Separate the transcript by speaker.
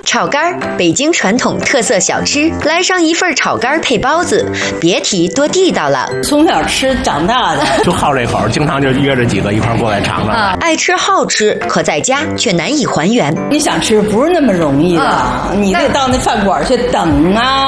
Speaker 1: 炒肝，北京传统特色小吃，来上一份炒肝配包子，别提多地道了。
Speaker 2: 从小吃长大的，
Speaker 3: 就好这口，经常就约着几个一块过来尝尝。
Speaker 1: 爱吃好吃，可在家却难以还原。
Speaker 2: 你想吃不是那么容易的，你得到那饭馆去等啊。